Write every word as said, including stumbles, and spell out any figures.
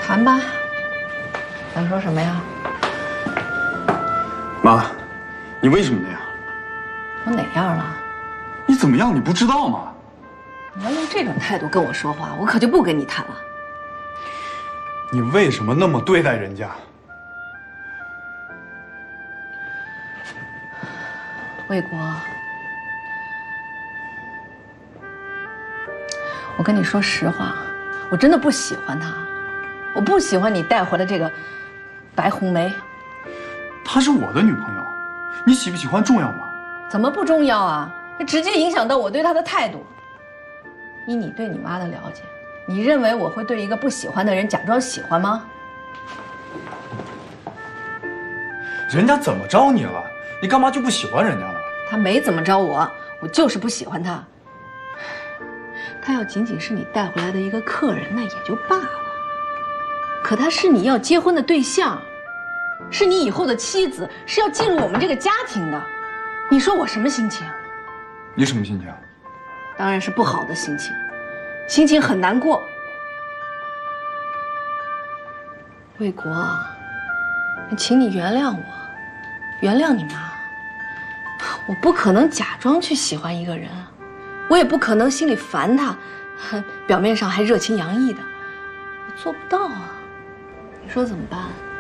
谈吧，想说什么呀？ 妈，你为什么那样？ 我哪样了？ 你怎么样？你不知道吗？ 你要用这种态度跟我说话，我可就不跟你谈了。 你为什么那么对待人家？ 魏国，我跟你说实话，我真的不喜欢他，我不喜欢你带回来这个白红梅。 她是我的女朋友，你喜不喜欢重要吗？ 怎么不重要啊？这直接影响到我对她的态度。以你对你妈的了解，你认为我会对一个不喜欢的人假装喜欢吗？ 人家怎么着你了？你干嘛就不喜欢人家呢？ 他没怎么着我，我就是不喜欢他。他要仅仅是你带回来的一个客人，那也就罢了。可他是你要结婚的对象，是你以后的妻子，是要进入我们这个家庭的。你说我什么心情？ 你什么心情？ 当然是不好的心情，心情很难过。魏国，请你原谅我，原谅你妈。我不可能假装去喜欢一个人，我也不可能心里烦他，表面上还热情洋溢的，我做不到啊。你说怎么办？